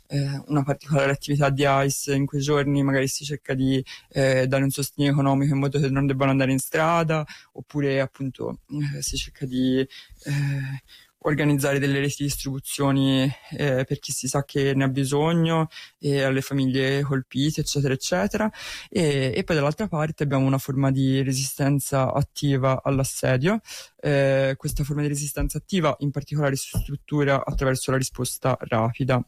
una particolare attività di ICE in quei giorni, magari si cerca di dare un sostegno economico in modo che non debbano andare in strada, oppure appunto si cerca di organizzare delle reti di distribuzioni per chi si sa che ne ha bisogno e alle famiglie colpite, eccetera, eccetera. E poi dall'altra parte abbiamo una forma di resistenza attiva all'assedio. Questa forma di resistenza attiva in particolare si struttura attraverso la risposta rapida.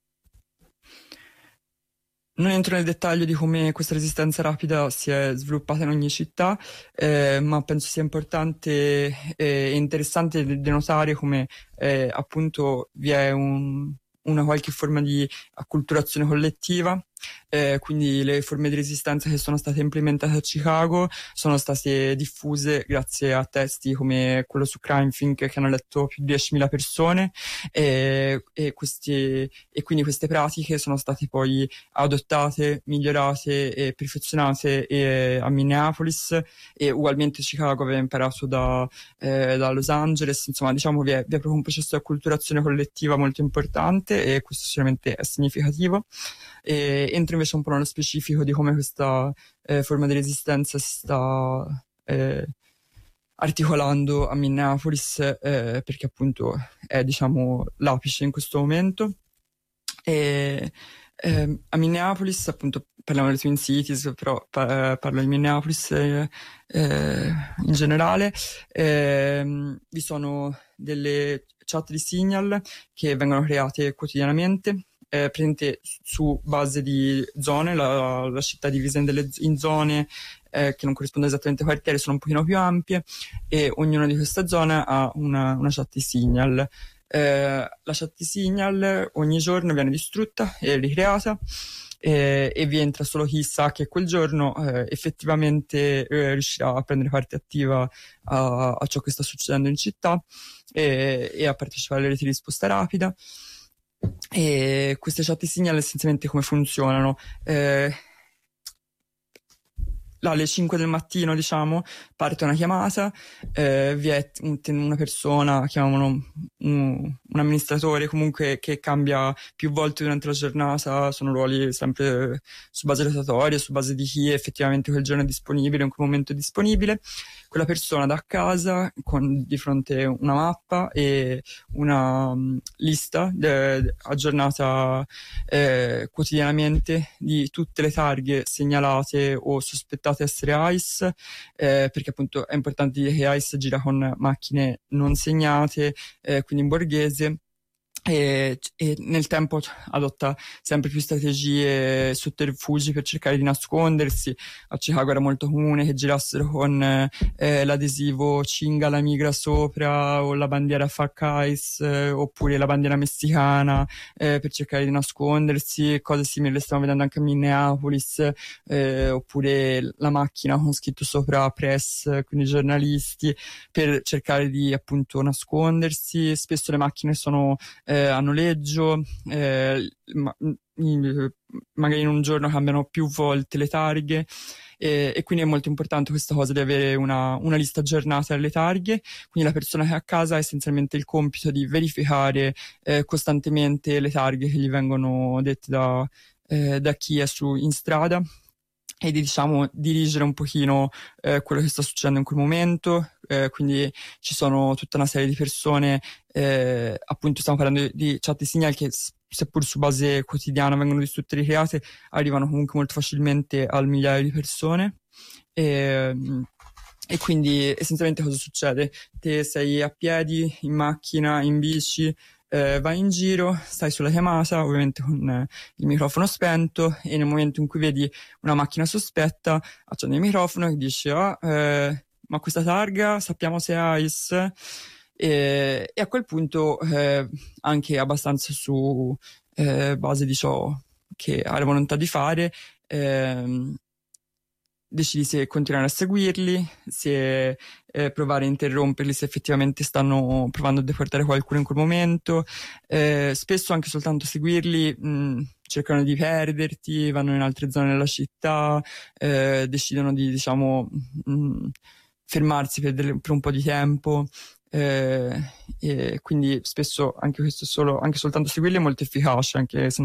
Non entro nel dettaglio di come questa resistenza rapida si è sviluppata in ogni città, ma penso sia importante e interessante denotare come appunto vi è una qualche forma di acculturazione collettiva. Quindi le forme di resistenza che sono state implementate a Chicago sono state diffuse grazie a testi come quello su CrimethInc che hanno letto più di 10.000 persone e quindi queste pratiche sono state poi adottate, migliorate e perfezionate a Minneapolis, e ugualmente Chicago aveva imparato da Los Angeles. Insomma, diciamo vi è proprio un processo di acculturazione collettiva molto importante, e questo sicuramente è significativo. Entro invece un po' nello specifico di come questa forma di resistenza si sta articolando a Minneapolis, perché appunto è, diciamo, l'apice in questo momento. A Minneapolis, appunto, parliamo delle Twin Cities, però parlo di Minneapolis in generale. Vi sono delle chat di Signal che vengono create quotidianamente, presente su base di zone. La città è divisa in zone che non corrispondono esattamente ai quartieri, sono un pochino più ampie, e ognuna di queste zone ha una chat di Signal. La chat di Signal ogni giorno viene distrutta e ricreata, e vi entra solo chi sa che quel giorno effettivamente riuscirà a prendere parte attiva a ciò che sta succedendo in città, e a partecipare alle reti di risposta rapida. E queste chat di Signal essenzialmente come funzionano? Alle 5 del mattino, diciamo, parte una chiamata, vi è una persona, chiamano un amministratore comunque, che cambia più volte durante la giornata. Sono ruoli sempre su base rotatoria, su base di chi effettivamente quel giorno è disponibile, in quel momento è disponibile. Quella persona da casa con di fronte una mappa e una lista aggiornata quotidianamente di tutte le targhe segnalate o sospettate essere ICE, perché appunto è importante dire che ICE gira con macchine non segnate, quindi in borghese. E nel tempo adotta sempre più strategie e sotterfugi per cercare di nascondersi. A Chicago era molto comune che girassero con l'adesivo Cinga la migra sopra, o la bandiera Fuck ICE, oppure la bandiera messicana, per cercare di nascondersi. Cose simili le stiamo vedendo anche a Minneapolis, oppure la macchina con scritto sopra Press, quindi giornalisti, per cercare di appunto nascondersi. Spesso le macchine sono a noleggio, magari in un giorno cambiano più volte le targhe, e quindi è molto importante questa cosa di avere una lista aggiornata delle targhe. Quindi la persona che è a casa ha essenzialmente il compito di verificare costantemente le targhe che gli vengono dette da chi è in strada, e di, diciamo, dirigere un pochino quello che sta succedendo in quel momento. Quindi ci sono tutta una serie di persone, appunto stiamo parlando di chat di Signal che, seppur su base quotidiana vengono distrutte e ricreate, arrivano comunque molto facilmente al migliaio di persone. E quindi essenzialmente cosa succede? Te sei a piedi, in macchina, in bici, vai in giro, stai sulla chiamata, ovviamente con il microfono spento, e nel momento in cui vedi una macchina sospetta accendi il microfono e dici ma questa targa sappiamo se è ICE, e a quel punto anche abbastanza su base di ciò che hai la volontà di fare, decidi se continuare a seguirli, se provare a interromperli se effettivamente stanno provando a deportare qualcuno in quel momento. Spesso anche soltanto seguirli cercano di perderti, vanno in altre zone della città, decidono di, diciamo, fermarsi per un po' di tempo. E quindi spesso anche questo anche soltanto seguirli è molto efficace, anche se